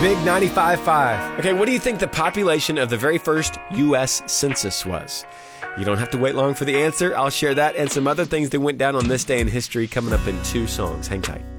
Big 95.5. Okay, what do you think the population of the very first U.S. census was? You don't have to wait long for the answer. I'll share that and some other things that went down on this day in history coming up in 2 songs. Hang tight.